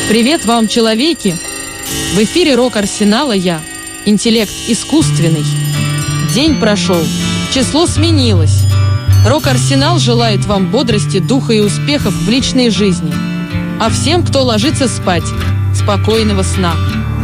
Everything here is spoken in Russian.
Привет вам, человеки! В эфире Рок Арсенала я, интеллект искусственный. День прошел, число сменилось. Рок Арсенал желает вам бодрости, духа и успехов в личной жизни. А всем, кто ложится спать, спокойного сна.